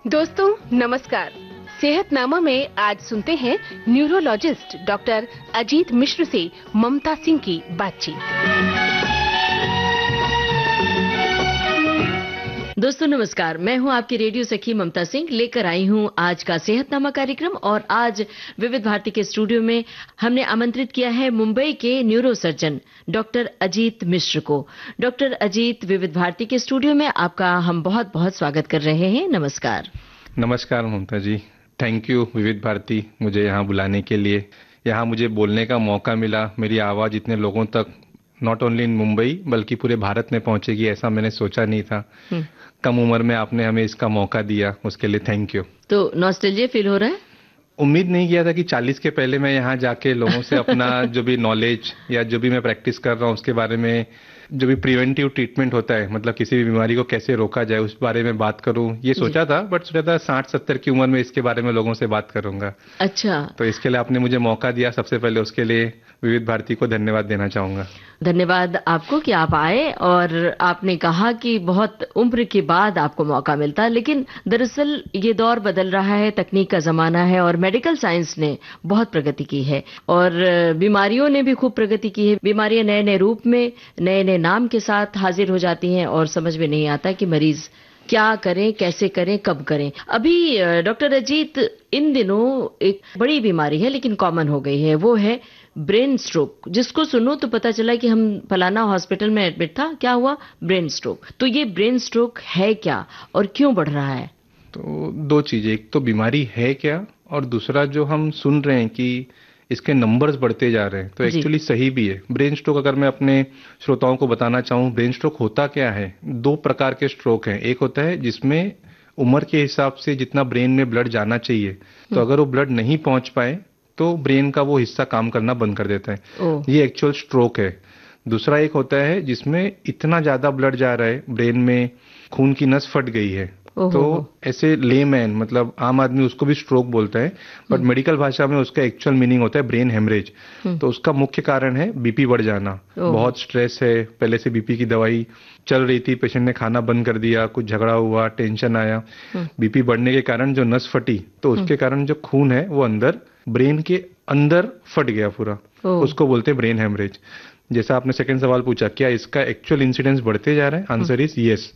दोस्तों नमस्कार। सेहतनामा में आज सुनते हैं न्यूरोलॉजिस्ट डॉक्टर अजीत मिश्र से ममता सिंह की बातचीत। दोस्तों नमस्कार, मैं हूं आपकी रेडियो सखी ममता सिंह, लेकर आई हूं आज का सेहतनामा कार्यक्रम। और आज विविध भारती के स्टूडियो में हमने आमंत्रित किया है मुंबई के न्यूरो सर्जन डॉक्टर अजीत मिश्र को। डॉक्टर अजीत, विविध भारती के स्टूडियो में आपका हम बहुत बहुत स्वागत कर रहे हैं। नमस्कार। नमस्कार ममता जी, थैंक यू विविध भारती मुझे यहाँ बुलाने के लिए। यहाँ मुझे बोलने का मौका मिला। मेरी आवाज इतने लोगों तक नॉट ओनली इन मुंबई बल्कि पूरे भारत में पहुंचेगी, ऐसा मैंने सोचा नहीं था। कम उम्र में आपने हमें इसका मौका दिया, उसके लिए थैंक यू। तो नॉस्टैल्जिया फील हो रहा है? उम्मीद नहीं किया था कि 40 के पहले मैं यहाँ जाके लोगों से अपना जो भी नॉलेज या जो भी मैं प्रैक्टिस कर रहा हूँ उसके बारे में, जो भी प्रिवेंटिव ट्रीटमेंट होता है, मतलब किसी भी बीमारी को कैसे रोका जाए, उस बारे में बात करूं। ये सोचा था, बट सोचा था 60-70 की उम्र में इसके बारे में लोगों से बात करूंगा। अच्छा, तो इसके लिए आपने मुझे मौका दिया, सबसे पहले उसके लिए विविध भारती को धन्यवाद देना चाहूंगा। धन्यवाद आपको कि आप आए और आपने कहा कि बहुत उम्र के बाद आपको मौका मिलता है, लेकिन दरअसल ये दौर बदल रहा है, तकनीक का जमाना है और मेडिकल साइंस ने बहुत प्रगति की है और बीमारियों ने भी खूब प्रगति की है। बीमारियां नए नए रूप में, नए नए नाम के साथ हाजिर हो जाती हैं और समझ में नहीं आता कि मरीज क्या करें, कैसे करें, कब करें। अभी डॉक्टर अजीत, इन दिनों एक बड़ी बीमारी है लेकिन कॉमन हो गई है, वो है ब्रेन स्ट्रोक। जिसको सुनो तो पता चला कि हम फलाना हॉस्पिटल में एडमिट था, क्या हुआ? Brain stroke. तो ये ब्रेन स्ट्रोक है क्या और क्यों बढ़ रहा है? तो दो चीजें, एक तो बीमारी है क्या और दूसरा जो हम सुन रहे हैं कि इसके नंबर्स बढ़ते जा रहे हैं, तो एक्चुअली सही भी है। ब्रेन स्ट्रोक अगर मैं अपने श्रोताओं को बताना चाहूँ, ब्रेन स्ट्रोक होता क्या है? दो प्रकार के स्ट्रोक हैं। एक होता है जिसमें उम्र के हिसाब से जितना ब्रेन में ब्लड जाना चाहिए, तो अगर वो ब्लड नहीं पहुंच पाए तो ब्रेन का वो हिस्सा काम करना बंद कर देता है। ये एक्चुअल स्ट्रोक है। दूसरा एक होता है जिसमें इतना ज्यादा ब्लड जा रहा है, ब्रेन में खून की नस फट गई है, तो ऐसे लेमैन मतलब आम आदमी उसको भी स्ट्रोक बोलता है, बट मेडिकल भाषा में उसका एक्चुअल मीनिंग होता है ब्रेन हेमरेज। तो उसका मुख्य कारण है बीपी बढ़ जाना। बहुत स्ट्रेस है, पहले से बीपी की दवाई चल रही थी, पेशेंट ने खाना बंद कर दिया, कुछ झगड़ा हुआ, टेंशन आया, बीपी बढ़ने के कारण जो नस फटी, तो उसके कारण जो खून है वो अंदर ब्रेन के अंदर फट गया पूरा, उसको बोलते हैं ब्रेन हेमरेज। जैसा आपने सेकंड सवाल पूछा, क्या इसका एक्चुअल इंसिडेंस बढ़ते जा रहा है? Answer is yes.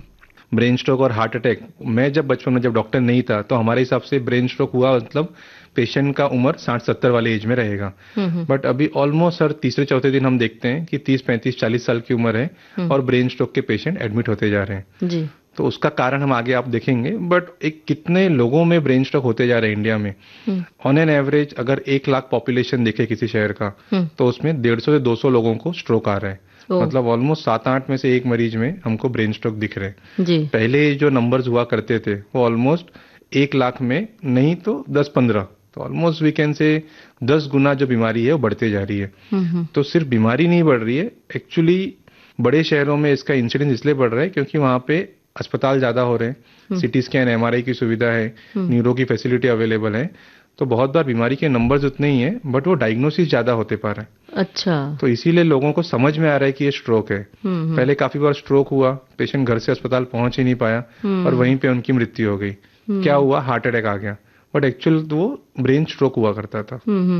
Brain stroke और हार्ट अटैक, मैं जब बचपन में, जब डॉक्टर नहीं था, तो हमारे हिसाब से ब्रेन स्ट्रोक हुआ मतलब पेशेंट का उम्र 60-70 वाले एज में रहेगा। बट अभी ऑलमोस्ट हर तीसरे चौथे दिन हम देखते हैं कि 30-35-40 साल की उम्र है और ब्रेन स्ट्रोक के पेशेंट एडमिट होते जा रहे हैं जी। तो उसका कारण हम आगे आप देखेंगे, बट एक कितने लोगों में ब्रेन स्ट्रोक होते जा रहे हैं इंडिया में? ऑन एन एवरेज अगर 1 लाख पॉपुलेशन देखे किसी शहर का, तो उसमें 150 से 200 लोगों को स्ट्रोक आ रहा है। मतलब ऑलमोस्ट 7-8 में से एक मरीज में हमको ब्रेन स्ट्रोक दिख रहे हैं जी। पहले जो नंबर्स हुआ करते थे वो ऑलमोस्ट 1 लाख में नहीं तो 10-15, तो ऑलमोस्ट वी कैन से 10 गुना जो बीमारी है वो बढ़ते जा रही है। तो सिर्फ बीमारी नहीं बढ़ रही है, एक्चुअली बड़े शहरों में इसका इंसिडेंस इसलिए बढ़ रहा है क्योंकि वहां पे अस्पताल ज्यादा हो रहे हैं, सिटी स्कैन, एमआरआई की सुविधा है, न्यूरो की फैसिलिटी अवेलेबल है, तो बहुत बार बीमारी के नंबर्स उतने ही हैं, बट वो डायग्नोसिस ज्यादा होते पा रहे हैं। अच्छा, तो इसीलिए लोगों को समझ में आ रहा है कि ये स्ट्रोक है। पहले काफी बार स्ट्रोक हुआ, पेशेंट घर से अस्पताल पहुंच ही नहीं पाया और वहीं पे उनकी मृत्यु हो गई। क्या हुआ? हार्ट अटैक आ गया, बट एक्चुअल तो वो ब्रेन स्ट्रोक हुआ करता था।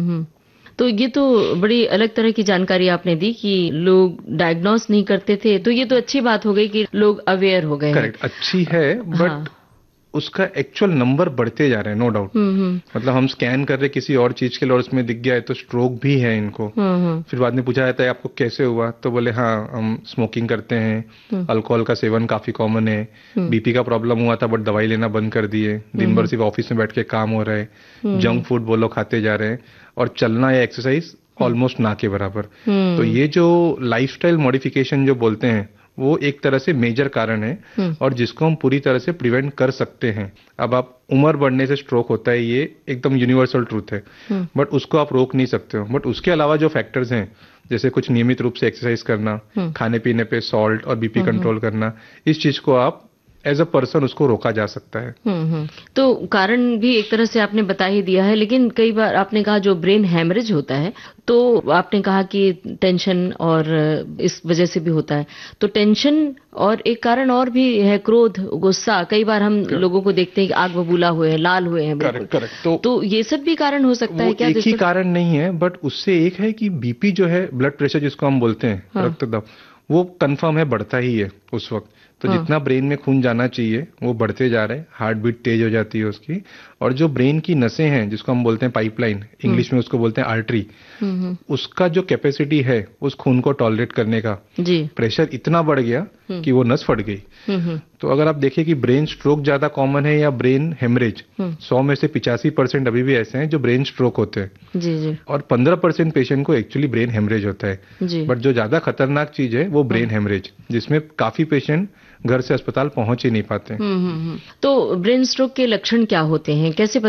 तो ये तो बड़ी अलग तरह की जानकारी आपने दी कि लोग डायग्नोस नहीं करते थे, तो ये तो अच्छी बात हो गई कि लोग अवेयर हो गए। करेक्ट, अच्छी है, बट उसका एक्चुअल नंबर बढ़ते जा रहे हैं, नो डाउट। मतलब हम स्कैन कर रहे किसी और चीज के लिए और उसमें दिख गया है तो स्ट्रोक भी है इनको। फिर बाद में पूछा जाता है आपको कैसे हुआ, तो बोले हाँ हम स्मोकिंग करते हैं, अल्कोहल का सेवन काफी कॉमन है, बीपी का प्रॉब्लम हुआ था बट दवाई लेना बंद कर दिए, दिन भर सिर्फ ऑफिस में बैठ के काम हो रहा है, जंक फूड वो लोग खाते जा रहे हैं और चलना या एक्सरसाइज ऑलमोस्ट ना के बराबर। तो ये जो लाइफस्टाइल मॉडिफिकेशन जो बोलते हैं वो एक तरह से मेजर कारण है और जिसको हम पूरी तरह से प्रिवेंट कर सकते हैं। अब आप उम्र बढ़ने से स्ट्रोक होता है, ये एकदम यूनिवर्सल ट्रूथ है, बट उसको आप रोक नहीं सकते हो। बट उसके अलावा जो फैक्टर्स हैं, जैसे कुछ नियमित रूप से एक्सरसाइज करना, खाने पीने पे सॉल्ट और बीपी कंट्रोल करना, इस चीज को आप एज अ पर्सन उसको रोका जा सकता है। तो कारण भी एक तरह से आपने बता ही दिया है, लेकिन कई बार आपने कहा जो ब्रेन हैमरेज होता है, तो आपने कहा कि टेंशन और इस वजह से भी होता है। तो टेंशन और एक कारण और भी है, क्रोध, गुस्सा। कई बार हम लोगों को देखते हैं कि आग बबूला हुए हैं, लाल हुए हैं। करेक्ट। तो ये सब भी कारण हो सकता है क्या? एक ही कारण नहीं है, बट उससे एक है कि बीपी जो है, ब्लड प्रेशर जिसको हम बोलते हैं, रक्त दबाव, वो कंफर्म है बढ़ता ही है उस वक्त। तो जितना ब्रेन में खून जाना चाहिए वो बढ़ते जा रहा है, हार्ट बीट तेज हो जाती है उसकी। और जो ब्रेन की नसें हैं जिसको हम बोलते हैं पाइपलाइन, इंग्लिश में उसको बोलते हैं आर्टरी, उसका जो कैपेसिटी है उस खून को टॉलरेट करने का, प्रेशर इतना बढ़ गया कि वो नस फट गई। तो अगर आप देखिए कि ब्रेन स्ट्रोक ज्यादा कॉमन है या ब्रेन हेमरेज, 100 में से 85% अभी भी ऐसे हैं जो ब्रेन स्ट्रोक होते हैं, और 15% पेशेंट को एक्चुअली ब्रेन हेमरेज होता है। बट जो ज्यादा खतरनाक चीज है वो ब्रेन हेमरेज, जिसमें काफी पेशेंट घर से अस्पताल पहुंच ही नहीं पाते। तो ब्रेन स्ट्रोक के लक्षण क्या होते हैं, कैसे